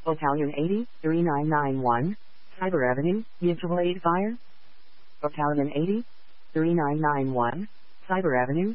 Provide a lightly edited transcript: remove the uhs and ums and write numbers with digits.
Battalion 80, 3991, Cyber Avenue, Mutual Aid Fire. Battalion 80, 3991, Cyber Avenue,